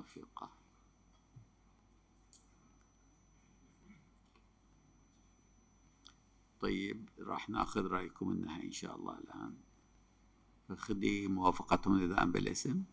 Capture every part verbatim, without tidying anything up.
موافقة. طيب راح ناخذ رأيكم النهائي إن شاء الله الآن. خذي موافقتهم ابتداء بالاسم.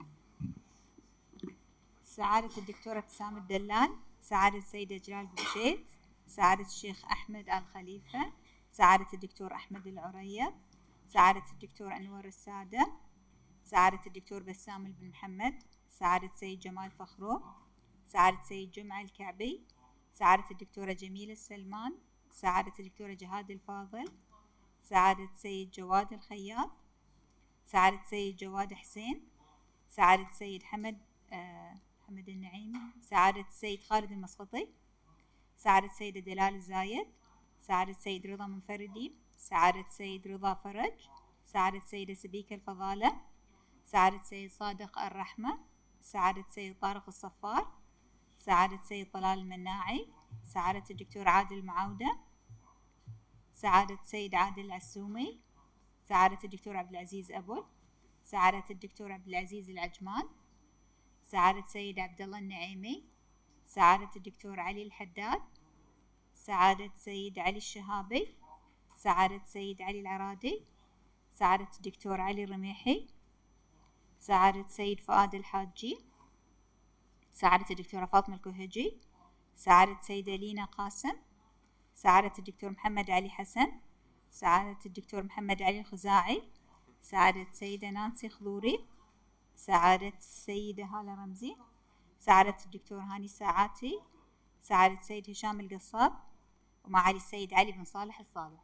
سعادة الدكتورة ابتسام الدلال، سعادة السيدة جلال بوشيت، سعادة الشيخ أحمد آل خليفة، سعادة الدكتور أحمد العريض، سعادة الدكتور أنور السادة، سعادة الدكتور بسام بن محمد، سعادة سيد جمال فخرو، سعادة سيد جمعة الكعبي، سعادة الدكتورة جميلة السلمان، سعادة الدكتورة جهاد الفاضل، سعادة سيد جواد الخياط، سعادة سيد جواد حسين، سعادة سيد حمد آه حمد النعيمي، سعادة السيد خالد المسقطي، سعادة السيدة دلال الزايد، سعادة السيد رضا منفردي، سعادة السيد رضا فرج، سعادة السيدة سبيكة الفضالة، سعادة السيد صادق الرحمة، سعادة السيد طارق الصفار، سعادة السيد طلال المناعي، سعادة الدكتور عادل المعودة، سعادة السيد عادل العسومي، سعادة الدكتور عبد العزيز أبو، سعادة الدكتور عبد العزيز العجمان، سعادة السيد عبد الله النعيمي، سعادة الدكتور علي الحداد، سعادة السيد علي الشهابي، سعادة السيد علي العرادي، سعادة الدكتور علي الرميحي، سعادة السيد فؤاد الحاجي، سعادة الدكتورة فاطمة الكوهجي، سعادة السيدة لينا قاسم، سعادة الدكتور محمد علي حسن، سعادة الدكتور محمد علي الخزاعي، سعادة السيدة نانسي خضوري، سعادة السيدة هالة رمزي، سعادة الدكتور هاني الساعاتي، سعادة السيد هشام القصاب، ومعالي السيد علي بن صالح الصالح.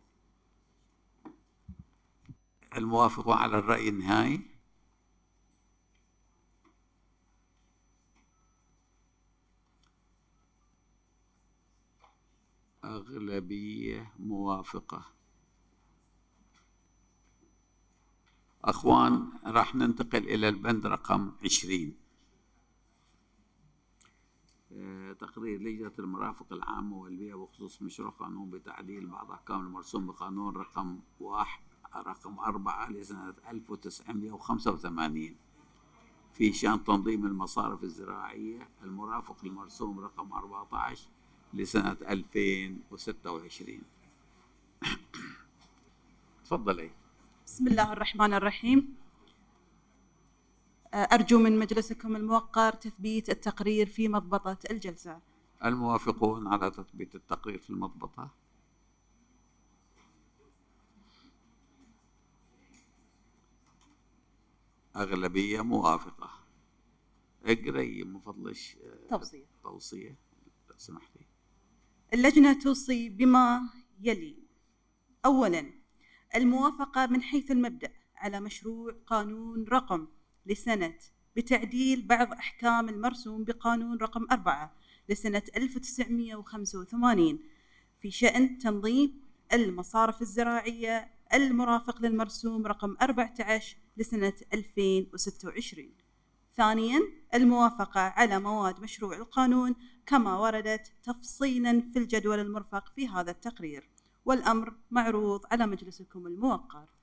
الموافقون على الرأي النهائي؟ أغلبية موافقة. أخوان راح ننتقل إلى البند رقم عشرين، تقرير لجنة المرافق العامة والبيئة بخصوص مشروع قانون بتعديل بعض أحكام المرسوم بقانون رقم واحد رقم أربعة لسنة ألف وتسعمائة وخمسة وثمانين في شأن تنظيم المصارف الزراعية المرافق للمرسوم رقم أربعة عشر لسنة ألفين وستة وعشرين. تفضلي. بسم الله الرحمن الرحيم. أرجو من مجلسكم الموقر تثبيت التقرير في مضبطة الجلسة. الموافقون على تثبيت التقرير في المضبطة؟ أغلبية موافقة. اقرأي من فضلك توصية. توصية لو سمحتي. اللجنة توصي بما يلي: أولاً، الموافقة من حيث المبدأ على مشروع قانون رقم لسنة بتعديل بعض أحكام المرسوم بقانون رقم أربعة لسنة ألف وتسعمائة وخمسة وثمانين في شأن تنظيم المصارف الزراعية المرافق للمرسوم رقم أربعة عشر لسنة ألفين وستة وعشرين. ثانياً، الموافقة على مواد مشروع القانون كما وردت تفصيلاً في الجدول المرفق في هذا التقرير، والأمر معروض على مجلسكم الموقر.